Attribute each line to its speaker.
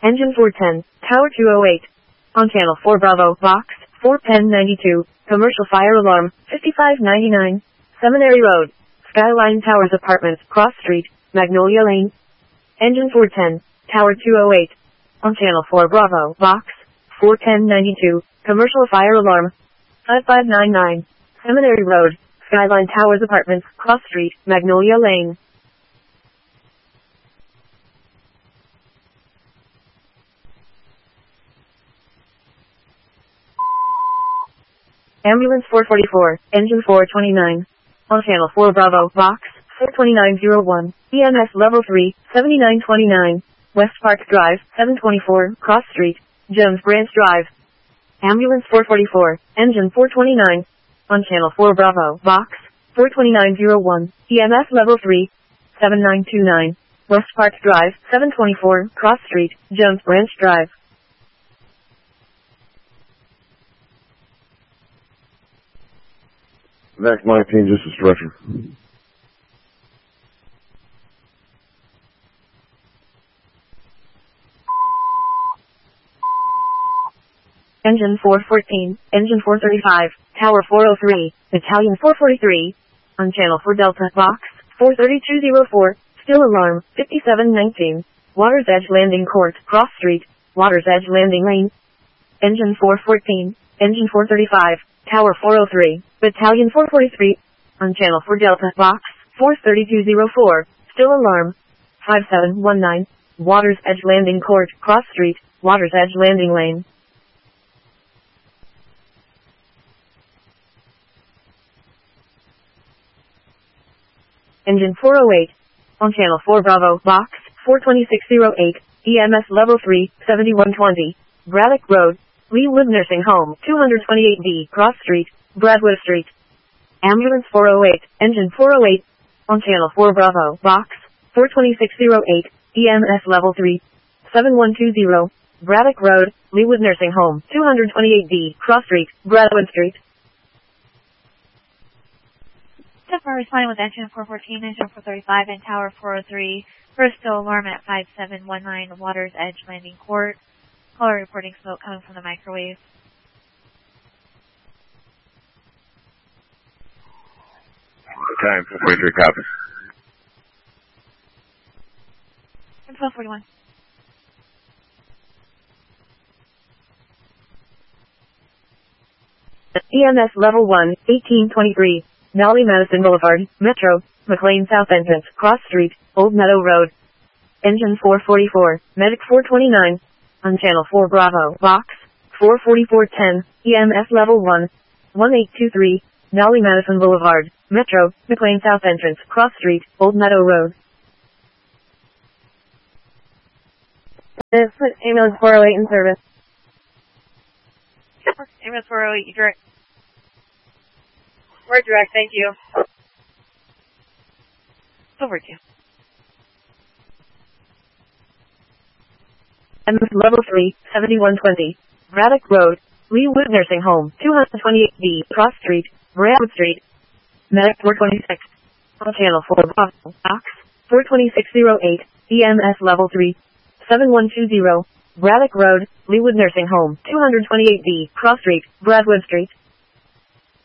Speaker 1: Engine 410, Tower 208. On Channel 4 Bravo, Box 41092, Commercial Fire Alarm, 5599. Seminary Road, Skyline Towers Apartments, Cross Street, Magnolia Lane. Engine 410, Tower 208. On Channel 4 Bravo, Box 41092, Commercial Fire Alarm, 5599. Seminary Road, Skyline Towers Apartments, Cross Street, Magnolia Lane. Ambulance 444, Engine 429. On Channel 4 Bravo, Box 42901, EMS Level 3, 7929, West Park Drive, 724, Cross Street, Jones Branch Drive. Ambulance 444, Engine 429. On Channel 4 Bravo, Box 42901, EMS Level 3, 7929, West Park Drive, 724, Cross Street, Jones Branch Drive.
Speaker 2: VAC 19, just a stretcher.
Speaker 1: Engine 414, Engine 435, Tower 403, Battalion 443. On Channel 4 Delta, Box 43204, Still Alarm, 5719, Water's Edge Landing Court, Cross Street, Water's Edge Landing Lane. Engine 414, Engine 435, Tower 403, Battalion 443. On Channel 4 Delta, Box 43204, Still Alarm, 5719, Water's Edge Landing Court, Cross Street, Water's Edge Landing Lane. Engine 408. On Channel 4 Bravo, Box 42608, EMS Level 3, 7120, Braddock Road, Leewood Nursing Home, 228B, Cross Street, Bradwood Street. Ambulance 408, Engine 408. On Channel 4 Bravo, Box 42608, EMS Level 3, 7120, Braddock Road, Leewood Nursing Home, 228B, Cross Street, Bradwood Street.
Speaker 3: We're responding with Engine 414, Engine 435, and Tower 403. First still alarm at 5719, Water's Edge Landing Court. Caller reporting smoke coming from the microwave.
Speaker 2: Time 443 copies.
Speaker 3: And 1241.
Speaker 1: EMS Level 1, 1823. Nolly Madison Boulevard, Metro, McLean South Entrance, Cross Street, Old Meadow Road. Engine 444, Medic 429. On Channel 4 Bravo, Box 44410, EMS Level 1, 1823, Nolly Madison Boulevard, Metro, McLean South Entrance, Cross Street, Old Meadow Road. Put ambulance 408 in service.
Speaker 3: Ambulance 408, you direct.
Speaker 1: We're direct, thank you.
Speaker 3: Over to you.
Speaker 1: MS Level 3, 7120, Braddock Road, Leewood Nursing Home, 228B, Cross Street, Bradwood Street. Medic 426. On Channel 4 Bravo, Box 42608, EMS Level 3, 7120, Braddock Road, Leewood Nursing Home, 228B, Cross Street, Bradwood Street.